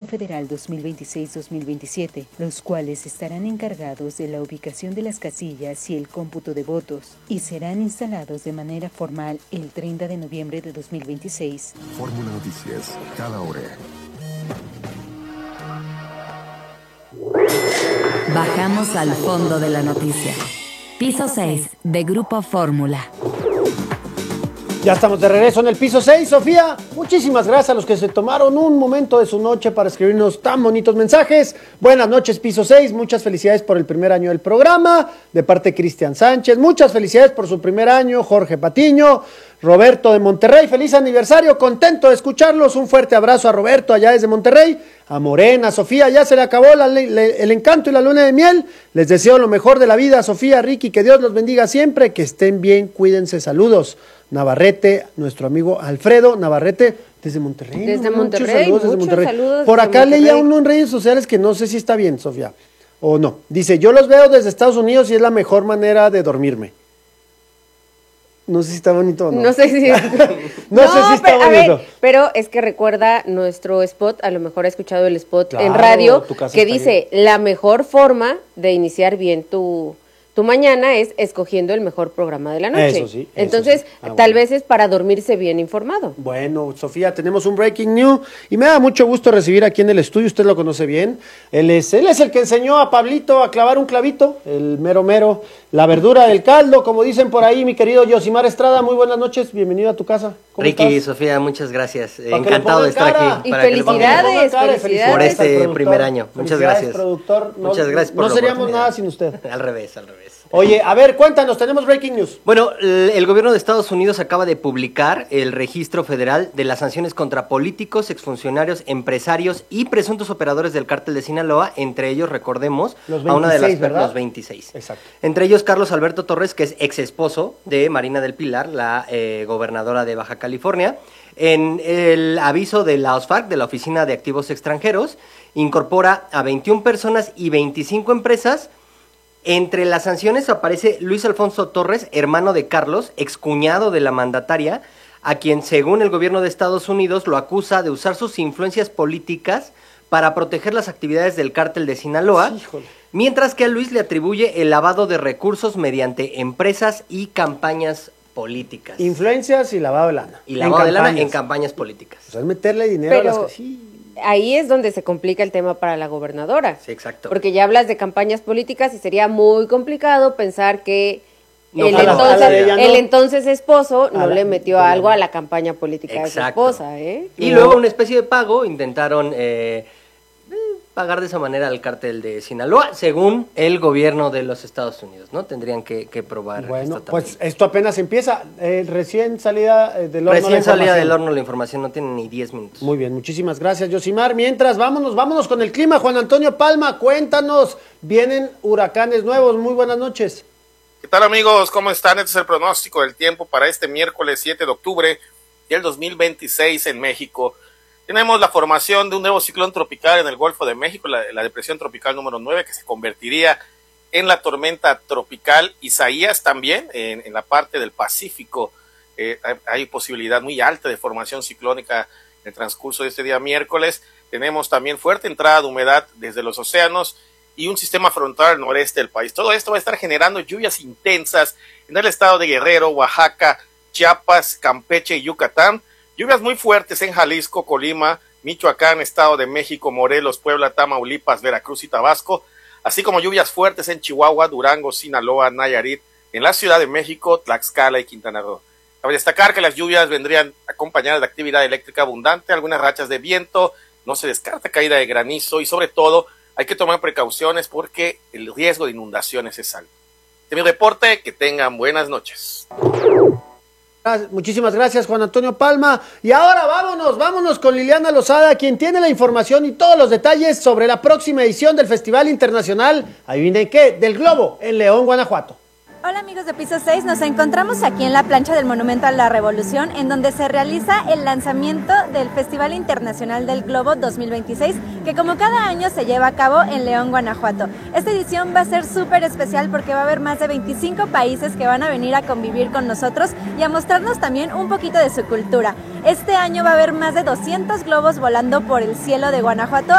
Federal 2026-2027, los cuales estarán encargados de la ubicación de las casillas y el cómputo de votos, y serán instalados de manera formal el 30 de noviembre de 2026. Fórmula Noticias, cada hora. Bajamos al fondo de la noticia. Piso 6 de Grupo Fórmula. Ya estamos de regreso en el piso 6, Sofía. Muchísimas gracias a los que se tomaron un momento de su noche para escribirnos tan bonitos mensajes. Buenas noches, piso 6. Muchas felicidades por el primer año del programa. De parte de Cristian Sánchez. Muchas felicidades por su primer año, Jorge Patiño. Roberto de Monterrey, feliz aniversario. Contento de escucharlos. Un fuerte abrazo a Roberto allá desde Monterrey. A Morena, Sofía, ya se le acabó el encanto y la luna de miel. Les deseo lo mejor de la vida, Sofía, Ricky, que Dios los bendiga siempre. Que estén bien, cuídense. Saludos. Navarrete, nuestro amigo Alfredo Navarrete, desde Monterrey. Desde Monterrey, muchos saludos. Por acá leía uno en redes sociales que no sé si está bien, Sofía, o no. Dice, yo los veo desde Estados Unidos y es la mejor manera de dormirme. No sé si está bonito o no. No sé si... no sé si está bonito. A ver, pero es que recuerda nuestro spot, a lo mejor ha escuchado el spot claro, en radio, que dice, la mejor forma de iniciar bien tu mañana es escogiendo el mejor programa de la noche. Eso sí. Entonces, tal vez es para dormirse bien informado. Bueno, Sofía, tenemos un breaking news y me da mucho gusto recibir aquí en el estudio, usted lo conoce bien. Él es el que enseñó a Pablito a clavar un clavito, el mero, la verdura del caldo, como dicen por ahí, mi querido Yosimar Estrada. Muy buenas noches, bienvenido a tu casa. Ricky y Sofía, muchas gracias. Encantado de estar aquí. Y felicidades por este primer año. Muchas gracias. Productor. Muchas gracias por no seríamos nada sin usted. Al revés. Oye, a ver, cuéntanos, tenemos breaking news. Bueno, el gobierno de Estados Unidos acaba de publicar el registro federal de las sanciones contra políticos, exfuncionarios, empresarios y presuntos operadores del cártel de Sinaloa, entre ellos, recordemos, los 26, a una de las ¿verdad? Los 26. Exacto. Entre ellos, Carlos Alberto Torres, que es ex esposo de Marina del Pilar, la gobernadora de Baja California. En el aviso de la OSFAC, de la Oficina de Activos Extranjeros, incorpora a 21 personas y 25 empresas. Entre las sanciones aparece Luis Alfonso Torres, hermano de Carlos, excuñado de la mandataria, a quien, según el gobierno de Estados Unidos, lo acusa de usar sus influencias políticas para proteger las actividades del cártel de Sinaloa, mientras que a Luis le atribuye el lavado de recursos mediante empresas y campañas políticas. Influencias y lavado de lana. Y lavado de lana en campañas políticas. O sea, es meterle dinero a las que sí. Ahí es donde se complica el tema para la gobernadora. Sí, exacto. Porque ya hablas de campañas políticas y sería muy complicado pensar que el entonces esposo no le metió algo a la campaña política de su esposa. Y luego una especie de pago, intentaron pagar de esa manera al cártel de Sinaloa, según el gobierno de los Estados Unidos, ¿no? Tendrían que probar bueno, esto también. Pues esto apenas empieza, recién salida del horno. Recién salida del horno la información, no tiene ni 10 minutos. Muy bien, muchísimas gracias, Yosimar. Mientras, vámonos con el clima. Juan Antonio Palma, cuéntanos, vienen huracanes nuevos, muy buenas noches. ¿Qué tal, amigos? ¿Cómo están? Este es el pronóstico del tiempo para este miércoles 7 de octubre del 2026 en México. Tenemos la formación de un nuevo ciclón tropical en el Golfo de México, la depresión tropical número 9, que se convertiría en la tormenta tropical Isaías también, en la parte del Pacífico. Hay posibilidad muy alta de formación ciclónica en el transcurso de este día miércoles. Tenemos también fuerte entrada de humedad desde los océanos y un sistema frontal al noreste del país. Todo esto va a estar generando lluvias intensas en el estado de Guerrero, Oaxaca, Chiapas, Campeche y Yucatán. Lluvias muy fuertes en Jalisco, Colima, Michoacán, Estado de México, Morelos, Puebla, Tamaulipas, Veracruz y Tabasco, así como lluvias fuertes en Chihuahua, Durango, Sinaloa, Nayarit, en la Ciudad de México, Tlaxcala y Quintana Roo. Cabe destacar que las lluvias vendrían acompañadas de actividad eléctrica abundante, algunas rachas de viento, no se descarta caída de granizo y sobre todo hay que tomar precauciones porque el riesgo de inundaciones es alto. De mi reporte, que tengan buenas noches. Muchísimas gracias, Juan Antonio Palma. Y ahora vámonos con Liliana Lozada, quien tiene la información y todos los detalles sobre la próxima edición del Festival Internacional, adivinen qué, del Globo, en León, Guanajuato. Hola amigos de Piso 6, nos encontramos aquí en la plancha del Monumento a la Revolución, en donde se realiza el lanzamiento del Festival Internacional del Globo 2026, que como cada año se lleva a cabo en León, Guanajuato. Esta edición va a ser súper especial porque va a haber más de 25 países que van a venir a convivir con nosotros y a mostrarnos también un poquito de su cultura. Este año va a haber más de 200 globos volando por el cielo de Guanajuato,